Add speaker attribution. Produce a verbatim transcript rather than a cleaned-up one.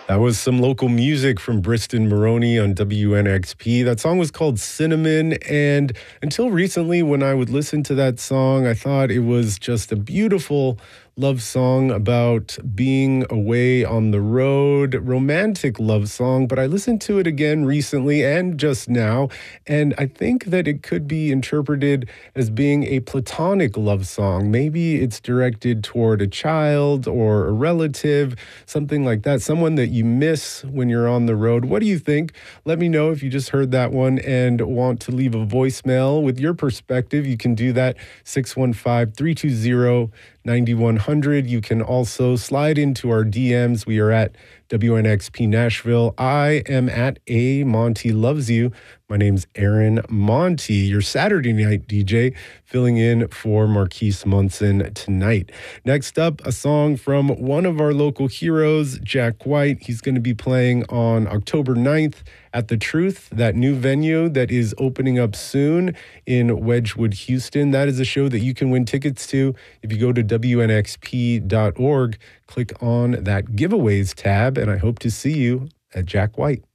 Speaker 1: That was some local music from Briston Maroney on W N X P. That song was called Cinnamon, and until recently, when I would listen to that song, I thought it was just a beautiful love song about being away on the road, romantic love song, but I listened to it again recently and just now, and I think that it could be interpreted as being a platonic love song. Maybe it's directed toward a child or a relative, something like that, someone that you miss when you're on the road. What do you think? Let me know if you just heard that one and want to leave a voicemail with your perspective. You can do that, six one five, three two zero, nine one zero zero. You can also slide into our D Ms. We are at W N X P Nashville. I am at A Monty Loves You. My name's Aaron Monty, your Saturday night D J, filling in for Marquise Munson tonight. Next up, a song from one of our local heroes, Jack White. He's going to be playing on October ninth at The Truth, that new venue that is opening up soon in Wedgwood, Houston. That is a show that you can win tickets to if you go to W N X P dot org, click on that giveaways tab, and I hope to see you at Jack White.